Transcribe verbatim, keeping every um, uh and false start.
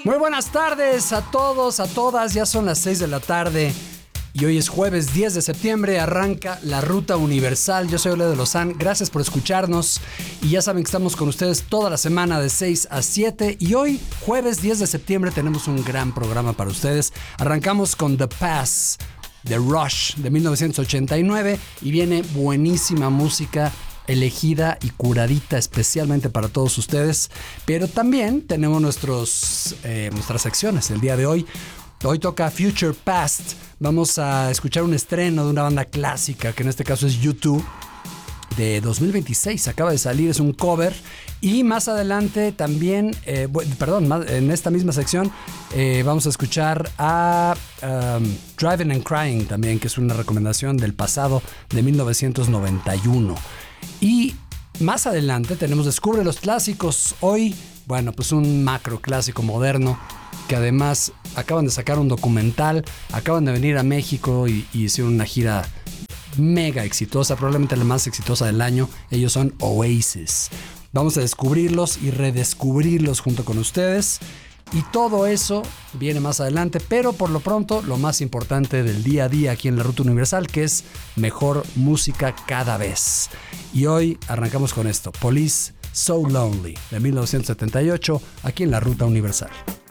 Muy buenas tardes a todos, a todas. Ya son las seis de la tarde y hoy es jueves diez de septiembre. Arranca la Ruta Universal. Yo soy Leo de Lozán. Gracias por escucharnos. Y ya saben que estamos con ustedes toda la semana de seis a siete. Y hoy, jueves diez de septiembre, tenemos un gran programa para ustedes. Arrancamos con The Pass de Rush de mil novecientos ochenta y nueve. Y viene buenísima música elegida y curadita especialmente para todos ustedes, pero también tenemos nuestros, eh, nuestras secciones el día de hoy. Hoy toca Future Past. Vamos a escuchar un estreno de una banda clásica, que en este caso es U dos, de dos mil veintiséis. Acaba de salir, es un cover. Y más adelante también, eh, perdón, en esta misma sección eh, vamos a escuchar a um, Driving and Crying también, que es una recomendación del pasado de mil novecientos noventa y uno. Y más adelante tenemos Descubre los Clásicos. Hoy, bueno, pues un macro clásico moderno que además acaban de sacar un documental, acaban de venir a México y, y hicieron una gira mega exitosa, probablemente la más exitosa del año. Ellos son Oasis. Vamos a descubrirlos y redescubrirlos junto con ustedes. Y todo eso viene más adelante, pero por lo pronto lo más importante del día a día aquí en la Ruta Universal, que es mejor música cada vez. Y hoy arrancamos con esto, Police So Lonely de mil novecientos setenta y ocho, aquí en la Ruta Universal.